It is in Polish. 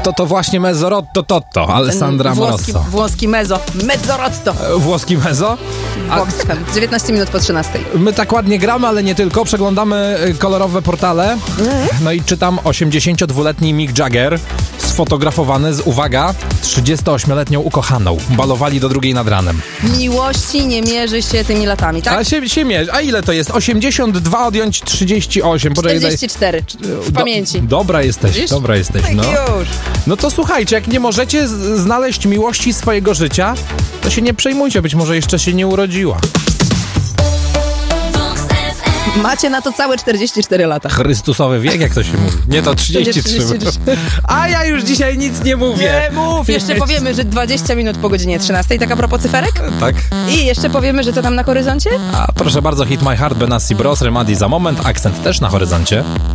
To właśnie Mezzorotto Totto, Alessandra Morosso. Włoski Mezzorotto. Włoski mezzo? Vox FM, 19 minut po 13. My tak ładnie gramy, ale nie tylko. Przeglądamy kolorowe portale. No i czytam 82-letni Mick Jagger sfotografowany z, uwaga, 38-letnią ukochaną. Balowali do 2 nad ranem. Miłości nie mierzy się tymi latami, tak? Ale się mierzy. A ile to jest? 82 odjąć 38. 44 w pamięci. Dobra jesteś, Widzisz? dobra jesteś. Tak No. już. No to słuchajcie, jak nie możecie znaleźć miłości swojego życia, to się nie przejmujcie, być może jeszcze się nie urodziła. Macie na to całe 44 lata. Chrystusowy wiek, jak to się mówi. Nie, to 33. 33. A ja już dzisiaj nic nie mówię. Nie mów! Jeszcze powiemy, że 20 minut po godzinie 13, tak a propos cyferek. Tak. I jeszcze powiemy, że co tam na horyzoncie? A proszę bardzo, Hit My Heart, Benassi Bros, Remadi za moment, akcent też na horyzoncie.